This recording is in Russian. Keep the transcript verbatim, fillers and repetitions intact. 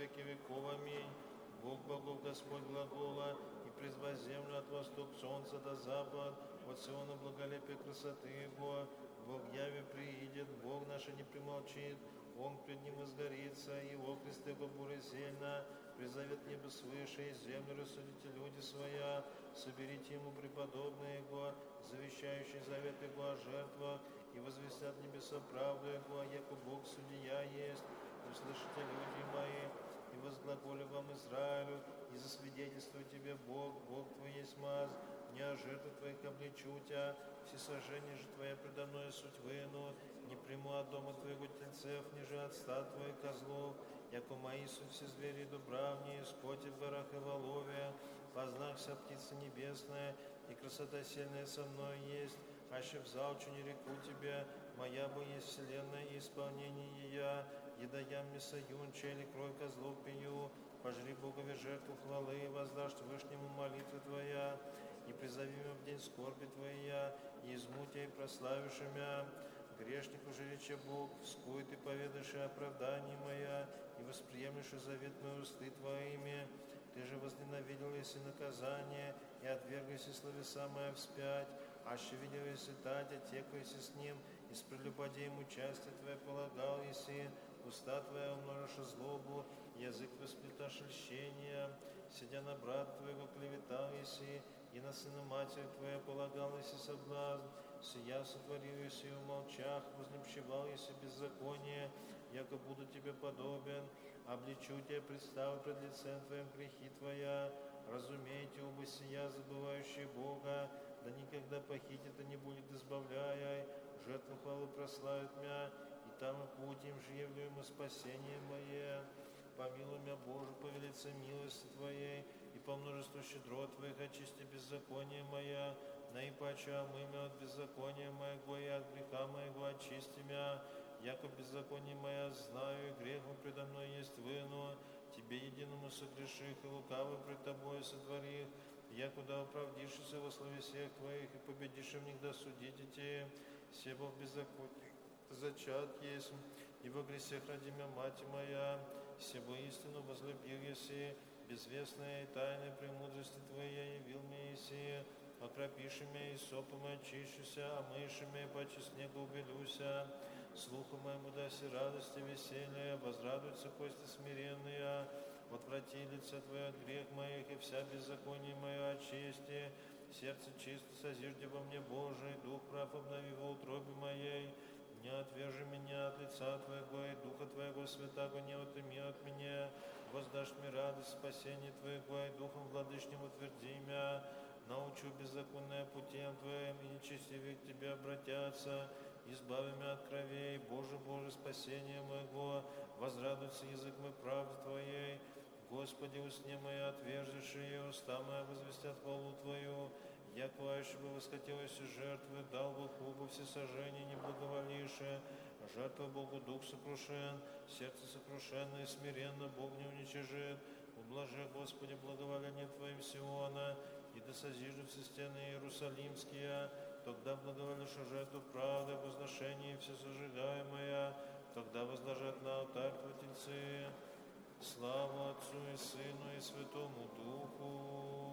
веки веков. Аминь. Бог богов, Господь глагола, и призвай землю от восток солнца до запад, от Сиона благолепие красоты Его. Бог яви приидет, Бог наш не примолчит, Он пред Ним возгорится, Его кресты Его буря сильна. Призовет небо свыше, и землю рассудите люди своя. Соберите Ему преподобные Его, завещающий завет Его о жертвах, и возвестят небеса правду Его, яко Бог судья есть. Услышите, люди мои, и возглаголю вам Израилю, и засвидетельствую тебе, Бог, Бог твой есть маз, не о жертвах твоих обличу тебя, всесожжение же твое предо мною суть выну, не приму от дома твоего тельцев, ниже от стад твоих козлов, яко мои суть все звери дубравни, скоти в горах и в олове, познах вся птица небесная, и красота сильная со мной есть, аще взалчу не реку тебе, моя бы есть вселенная и исполнение ее, еда я мясо юнча или кровь козлов пью, пожри Богове жертву хвалы, воздашь Вышнему молитвы твоя, и призови меня в день скорби твоя, и изму тебя, и прославишь имя. Грешнику же рече Бог, вскуй ты поведаешь и оправдание моя, и восприемлешь и завет мой усты твоими. Ты же возненавидел, если наказание, и отверг, если словеса моя вспять, аще видел, если тать, отеку, если с ним, и с прелюбодеем участие твое полагал, если уста твоя умножишь злобу, язык восплеташь льщения, сидя на брата твоего клеветал, если и на сына матери твоя полагал, если соблазн, сия сотворил, если в молчах, вознемщевал, если беззаконие, яко буду тебе подобен, обличу тебя, представлю пред лицем твоим грехи твоя, разумейте оба сия, забывающие Бога, да никогда похитит и не будет избавляя, жертву хвалы прославит мя, и там и путь им живлю ему спасение мое. Помилуй меня, Боже, по велице милости Твоей, и по множеству щедрот Твоих очисти беззаконие моя, наипаче омы меня от беззакония моего и от греха моего очисти меня, яко беззаконие моя знаю, и грех мой предо мной есть выну, Тебе единому согреших, и лукавый пред Тобой сотворих, якуда оправдишься во слове всех Твоих, и победишь в них досудите те, себо в беззаконии зачат есть, и во гресех ради меня мать моя, себо истину возлюбил еси, безвестная и тайная премудрости Твоей явил мне еси, окропиши меня и сопом очищуся, омыши меня, паче снега убелюся, слуху моему даси радости веселья, возрадуются кости смиренные, отврати лица Твое от грех моих, и вся беззаконие мое очисти, сердце чисто созижди во мне, Божий, дух прав обнови во утробе моей, не отвержи меня от лица Твоего, и Духа Твоего Святаго не отыми от меня, воздашь мне радость спасения Твоего, и Духом Владычним утверди меня, научу беззаконное путем Твоим, и нечестивые к Тебе обратятся, избави меня от кровей, Боже, Боже, спасение моего, возрадуется язык мой правды Твоей, Господи, усне мои отвержишь, и уста моя возвестят хвалу Твою, яко аще бы восхотелось жертвы, дал бы хубо всесожжение не благоволившее, жертва Богу дух сокрушен, сердце сокрушенное и смиренно Бог не уничижит, ублажи, Господи, благоволение Твоим Сиона, и да созиждутся стены Иерусалимские, тогда благоволишь жертву правды, возношение всесожигаемое, тогда возложат на алтарь Твой тельцы. Слава Отцу и Сыну и Святому Духу.